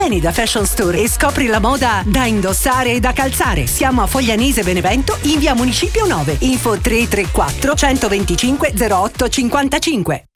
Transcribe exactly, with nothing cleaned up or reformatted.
Vieni da Fashion Store e scopri la moda da indossare e da calzare. Siamo a Foglianese Benevento, in via Municipio nove. Info tre tre quattro centoventicinque zero otto cinquantacinque.